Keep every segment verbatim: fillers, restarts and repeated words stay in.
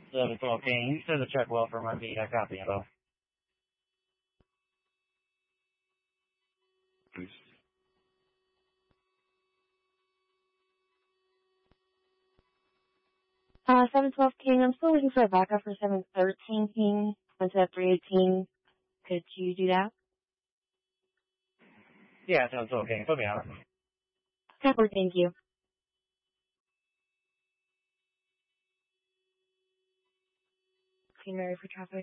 seven twelve King. You said the check well for my beat. I copy info. Please. Uh, seven twelve King, I'm still looking for a backup for seven thirteen King. Went to three eighteen. Could you do that? Yeah, seven twelve King. Put me on it. Pepper, thank you. Queen Mary for traffic.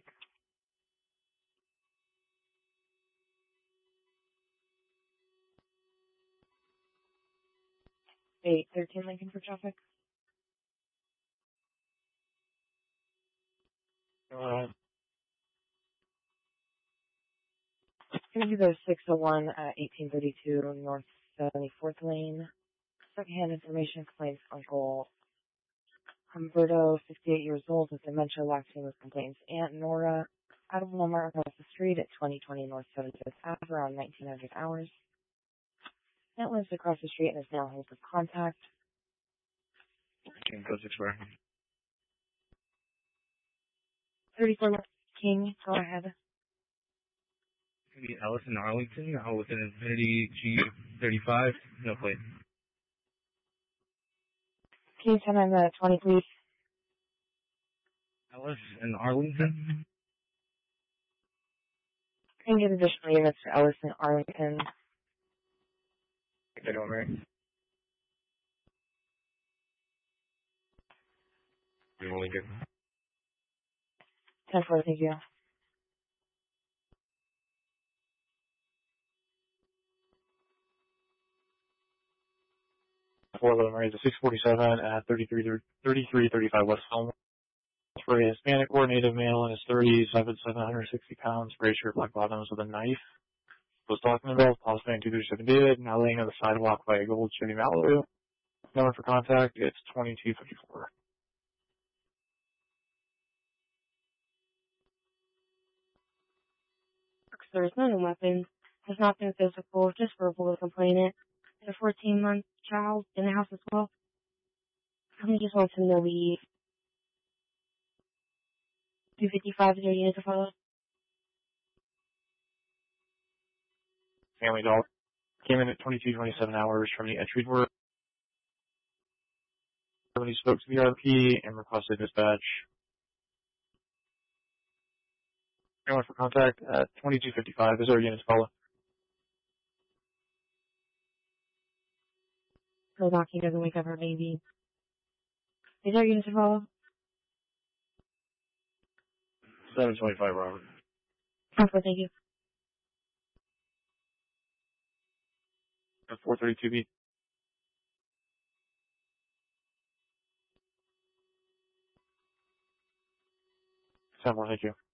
eight thirteen Lincoln for traffic. Alright. Gonna do the six oh one at eighteen thirty-two North seventy-fourth Lane. Secondhand information complaints Uncle Humberto, sixty-eight years old, with dementia, lactating with complaints Aunt Nora, out of Walmart across the street at twenty twenty North seventy-fifth Ave around nineteen hundred hours. Aunt lives across the street and is now home for contact. King code six four. thirty-four King, go ahead. Maybe Ellison Arlington, now with an Infinity G thirty-five. No plate. Can you turn on the twenty, please? Ellis and Arlington. Can you get additional units for Ellis and Arlington? They don't right. We only get ten four, thank you. four eleven Marines at six forty-seven at thirty-three thirty-five West Elm. For a Hispanic or Native male in his thirties, seven hundred sixty pounds, gray shirt, black bottoms with a knife. Was talking about Paul Span two thirty-seven David, now laying on the sidewalk by a gold Chevy Malibu. Number for contact, it's twenty-two fifty-four. There is no weapon. Has not been physical, just verbal to complainant. There's a fourteen month child in the house as well. He just wants him to leave. two fifty-five is your unit to follow. Family dog came in at twenty-two twenty-seven hours from the entry door. When he spoke to the R P and requested dispatch. Anyone for contact at twenty-two fifty-five is our unit to follow. So Rocky doesn't wake up her baby. Is our unit to follow? seven twenty-five Robert. Okay, thank you. four thirty-two B. seven four, thank you.